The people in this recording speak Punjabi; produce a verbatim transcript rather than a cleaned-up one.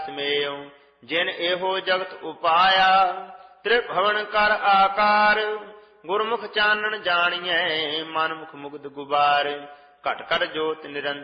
ਸਮੇਉ ਜਿਨ ਇਹੋ ਜਗਤ ਉਪਾਇਆ ਤ੍ਰਿਭਵਨ ਕਰ ਆਕਾਰ ਗੁਰਮੁਖ ਚਾਨਣ ਜਾਣੀਐ ਮਨ ਮੁਖ ਮੁਗਧ ਗੁਬਾਰ ਘਟ ਘਟ ਜੋਤ ਨਿਰੰਤਰ